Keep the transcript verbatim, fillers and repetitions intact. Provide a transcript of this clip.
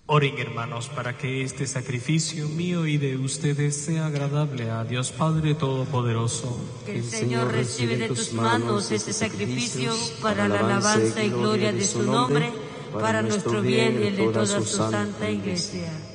Oren, hermanos, para que este sacrificio mío y de ustedes sea agradable a Dios Padre Todopoderoso. Que el Señor recibe de tus manos este sacrificio para la alabanza y gloria de su nombre, para nuestro bien y el de toda su santa Iglesia.